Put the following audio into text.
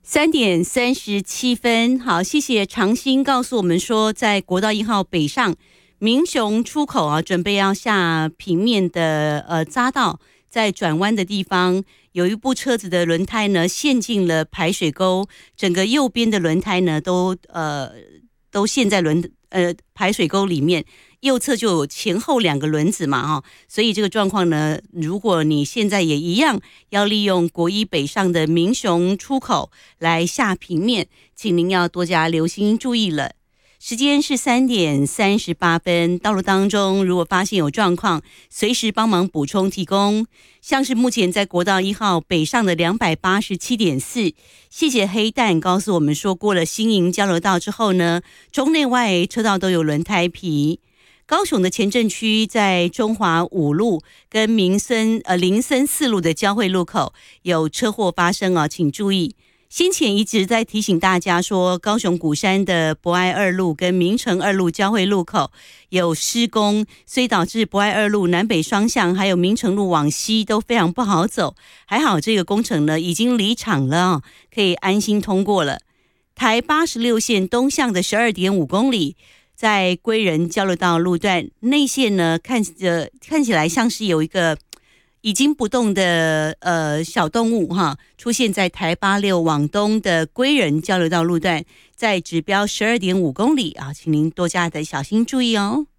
3:37，好，谢谢长兴告诉我们说，在国道1号北上民雄出口啊，准备要下平面的匝道，在转弯的地方，有一部车子的轮胎呢陷进了排水沟，整个右边的轮胎呢都陷在排水沟里面。右侧就有前后2个轮子嘛，所以这个状况呢，如果你现在也一样要利用国一北上的民雄出口来下平面，请您要多加留心注意了。时间是3:38，道路当中如果发现有状况，随时帮忙补充提供。像是目前在国道1号北上的287.4，谢谢黑蛋告诉我们说，过了新营交流道之后呢，中内外车道都有轮胎皮。高雄的前镇区在中华5路跟林森4路的交汇路口有车祸发生啊，请注意。先前一直在提醒大家说，高雄鼓山的博爱2路跟明诚2路交汇路口有施工，所以导致博爱2路南北双向还有明诚路往西都非常不好走。还好这个工程呢已经离场了，可以安心通过了。台86线东向的12.5公里。在归仁交流道路段内线呢，看起来像是有一个已经不动的小动物出现在台86往东的归仁交流道路段，在指标12.5公里啊，请您多加的小心注意哦。